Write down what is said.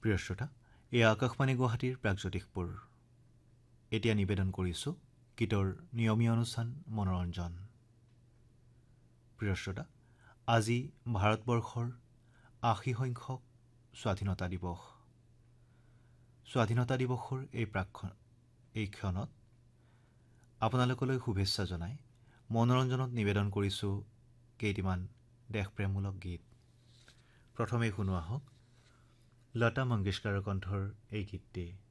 প্ৰিয় শ্ৰোতা, এই আকাশবাণী গুৱাহাটীৰ প্ৰাগজ্যোতিষপুৰ। এতিয়া নিবেদন কৰিছোঁ গীতৰ নিয়মীয়া অনুষ্ঠান মনোৰঞ্জন। প্ৰিয় শ্ৰোতা, আজি ভাৰতবৰ্ষৰ ৮০ সংখ্যক স্বাধীনতা দিৱস। স্বাধীনতা দিৱসৰ এই ক্ষণত আপোনালোকলৈ শুভেচ্ছা জনাই মনোৰঞ্জনত নিবেদন কৰিছোঁ কেইটিমান দেশপ্ৰেমমূলক গীত। প্ৰথমে শুনোৱা হওক লতা মংগেশকাৰৰ কণ্ঠৰ এই গীতটি।